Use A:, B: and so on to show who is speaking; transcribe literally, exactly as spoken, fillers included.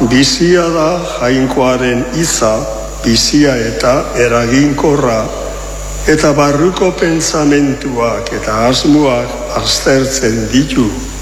A: bizia da jainkoaren iza, bizia eta eraginkorra, eta barruko pentsamentuak eta asmoak aztertzen ditu.